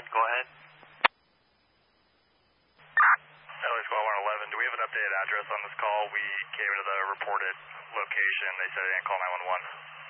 Go ahead. LA Squad 111, do we have an updated address on this call? We came to the reported location. They said they didn't call 911.